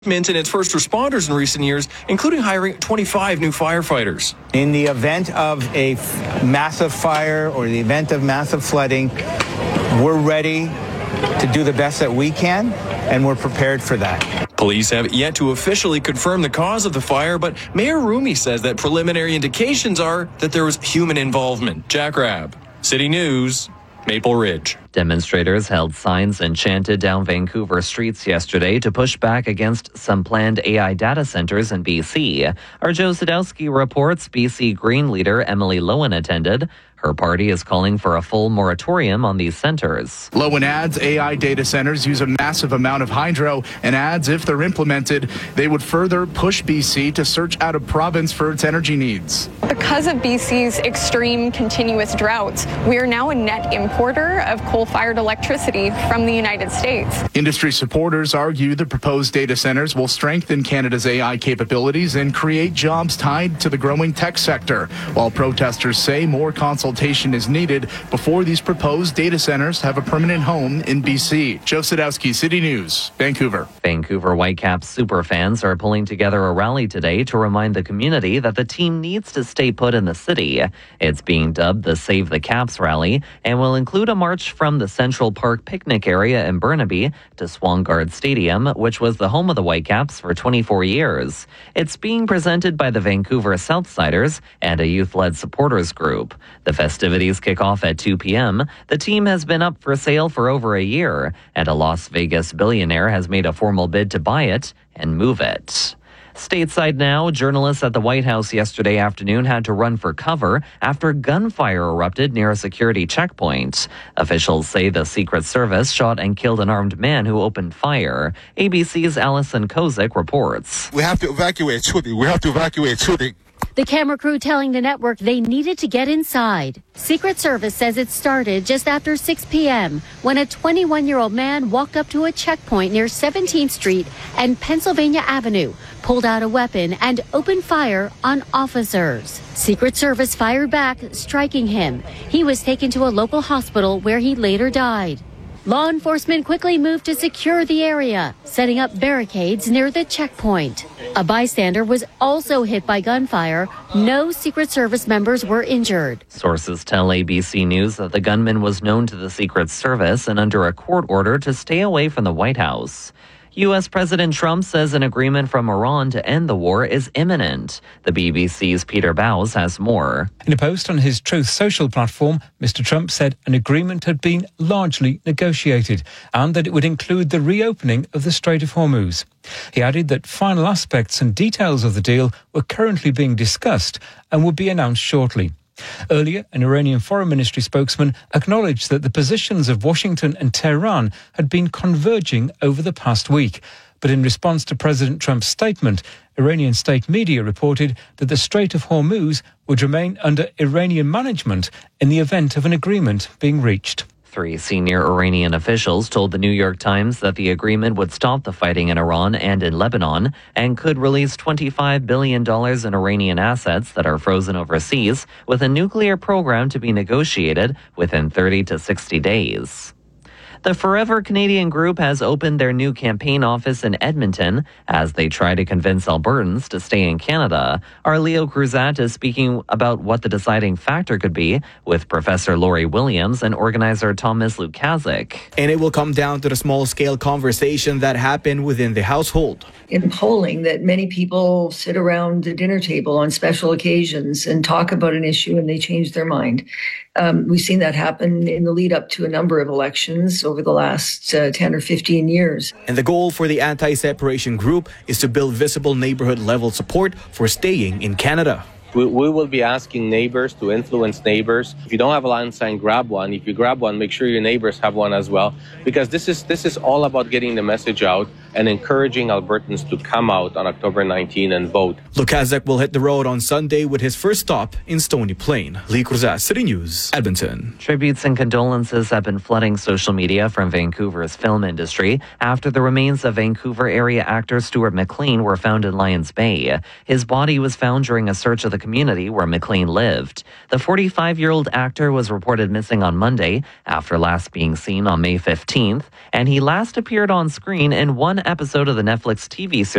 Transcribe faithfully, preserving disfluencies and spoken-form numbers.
in its first responders in recent years, including hiring twenty-five new firefighters. In the event of a f- massive fire or the event of massive flooding, we're ready to do the best that we can, and we're prepared for that. Police have yet to officially confirm the cause of the fire, but Mayor Rumi says that preliminary indications are that there was human involvement. Jack Rabb, City News, Maple Ridge. Demonstrators held signs and chanted down Vancouver streets yesterday to push back against some planned A I data centers in B C. Our Joe Sadowski reports B C Green leader Emily Lowen attended. Her party is calling for a full moratorium on these centers. Lowen adds A I data centers use a massive amount of hydro and adds if they're implemented, they would further push B C to search out a province for its energy needs. Because of B C's extreme continuous droughts, we are now a net importer of coal-fired electricity from the United States. Industry supporters argue the proposed data centers will strengthen Canada's A I capabilities and create jobs tied to the growing tech sector, while protesters say more consultation is needed before these proposed data centers have a permanent home in B C. Joe Sadowski, City News, Vancouver. Vancouver Whitecaps superfans are pulling together a rally today to remind the community that the team needs to stay put in the city. It's being dubbed the Save the Caps rally and will include a march from the Central Park picnic area in Burnaby to Swangard Stadium, which was the home of the Whitecaps for twenty-four years. It's being presented by the Vancouver Southsiders and a youth-led supporters group. The festivities kick off at two p.m. The team has been up for sale for over a year, and a Las Vegas billionaire has made a formal bid to buy it and move it. Stateside now, journalists at the White House yesterday afternoon had to run for cover after gunfire erupted near a security checkpoint. Officials say the Secret Service shot and killed an armed man who opened fire. A B C's Alison Kozik reports. We have to evacuate Chudik. We have to evacuate Chudik. The camera crew telling the network they needed to get inside. Secret Service says it started just after six p.m. when a twenty-one-year-old man walked up to a checkpoint near seventeenth Street and Pennsylvania Avenue, pulled out a weapon and opened fire on officers. Secret Service fired back, striking him. He was taken to a local hospital where he later died. Law enforcement quickly moved to secure the area, setting up barricades near the checkpoint. A bystander was also hit by gunfire. No Secret Service members were injured. Sources tell A B C News that the gunman was known to the Secret Service and under a court order to stay away from the White House. U S. President Trump says an agreement from Iran to end the war is imminent. The B B C's Peter Bowes has more. In a post on his Truth Social platform, Mister Trump said an agreement had been largely negotiated and that it would include the reopening of the Strait of Hormuz. He added that final aspects and details of the deal were currently being discussed and would be announced shortly. Earlier, an Iranian Foreign Ministry spokesman acknowledged that the positions of Washington and Tehran had been converging over the past week. But in response to President Trump's statement, Iranian state media reported that the Strait of Hormuz would remain under Iranian management in the event of an agreement being reached. Three senior Iranian officials told the New York Times that the agreement would stop the fighting in Iran and in Lebanon and could release twenty-five billion dollars in Iranian assets that are frozen overseas, with a nuclear program to be negotiated within thirty to sixty days. The Forever Canadian Group has opened their new campaign office in Edmonton as they try to convince Albertans to stay in Canada. Our Leo Cruzat is speaking about what the deciding factor could be with Professor Laurie Williams and organizer Thomas Lukazik. And it will come down to the small-scale conversation that happened within the household. In polling, that many people sit around the dinner table on special occasions and talk about an issue and they change their mind. Um, we've seen that happen in the lead up to a number of elections over the last uh, ten or fifteen years. And the goal for the anti-separation group is to build visible neighborhood-level support for staying in Canada. We, we will be asking neighbors to influence neighbors. If you don't have a land sign, grab one. If you grab one, make sure your neighbors have one as well. Because this is this is all about getting the message out and encouraging Albertans to come out on October nineteenth and vote. Lukazik will hit the road on Sunday with his first stop in Stony Plain. Lee Cruzat, City News, Edmonton. Tributes and condolences have been flooding social media from Vancouver's film industry after the remains of Vancouver area actor Stuart McLean were found in Lions Bay. His body was found during a search of the community where McLean lived. The forty-five-year-old actor was reported missing on Monday after last being seen on May fifteenth, and he last appeared on screen in one episode of the Netflix T V series